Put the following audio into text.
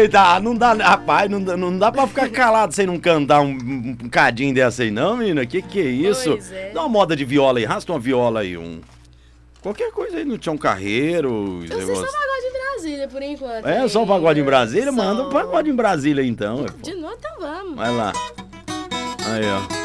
Eita, não dá, rapaz, não dá pra ficar calado sem não cantar um cadinho dessa aí não, menina. Que é isso? Pois é. Dá uma moda de viola aí, arrasta uma viola aí, qualquer coisa aí, não tinha um carreiro. Eu sei só pagode em Brasília, por enquanto. É, só o pagode em Brasília? Só. Manda um pagode em Brasília então. De novo, então vamos. Vai lá. Aí, ó.